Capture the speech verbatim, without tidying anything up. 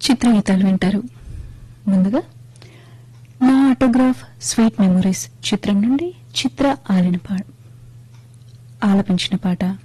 చిత్రగీతాలు వింటారు. ముందుగా నా ఆటోగ్రాఫ్ స్వీట్ మెమొరీస్ చిత్రం నుండి చిత్ర ఆలిన పా ఆలపించిన పాట.